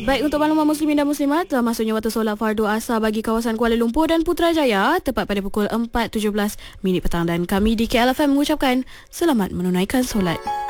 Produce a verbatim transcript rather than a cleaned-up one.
Baik, untuk maklumat muslimin dan muslimat, telah masuknya waktu solat fardu asar bagi kawasan Kuala Lumpur dan Putrajaya tepat pada pukul empat tujuh belas minit petang, dan kami di K L F M mengucapkan selamat menunaikan solat.